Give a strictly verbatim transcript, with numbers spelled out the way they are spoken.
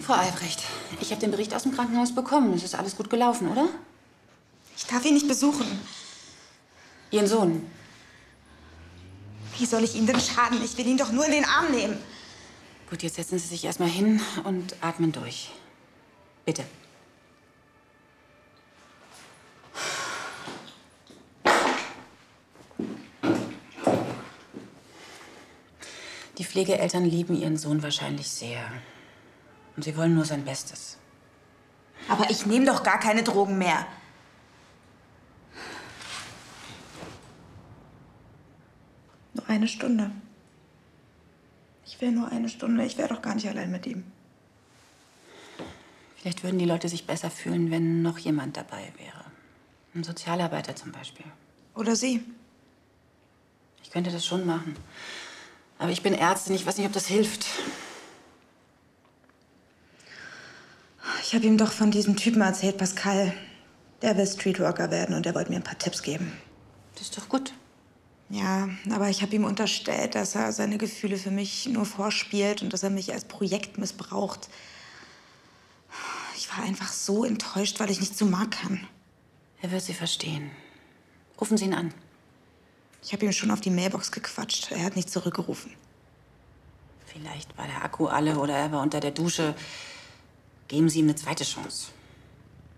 Frau Albrecht, ich habe den Bericht aus dem Krankenhaus bekommen. Es ist alles gut gelaufen, oder? Ich darf ihn nicht besuchen. Ihren Sohn. Wie soll ich ihm denn schaden? Ich will ihn doch nur in den Arm nehmen. Gut, jetzt setzen Sie sich erstmal hin und atmen durch. Bitte. Die Pflegeeltern lieben ihren Sohn wahrscheinlich sehr. Und sie wollen nur sein Bestes. Aber ich nehme doch gar keine Drogen mehr. Nur eine Stunde. Ich will nur eine Stunde. Ich wäre doch gar nicht allein mit ihm. Vielleicht würden die Leute sich besser fühlen, wenn noch jemand dabei wäre. Ein Sozialarbeiter zum Beispiel. Oder Sie. Ich könnte das schon machen. Aber ich bin Ärztin. Ich weiß nicht, ob das hilft. Ich habe ihm doch von diesem Typen erzählt, Pascal. Der will Streetworker werden und der wollte mir ein paar Tipps geben. Das ist doch gut. Ja, aber ich habe ihm unterstellt, dass er seine Gefühle für mich nur vorspielt und dass er mich als Projekt missbraucht. Ich war einfach so enttäuscht, weil ich nicht zu Marc kann. Er wird Sie verstehen. Rufen Sie ihn an. Ich habe ihm schon auf die Mailbox gequatscht. Er hat nicht zurückgerufen. Vielleicht war der Akku alle oder er war unter der Dusche. Geben Sie ihm eine zweite Chance.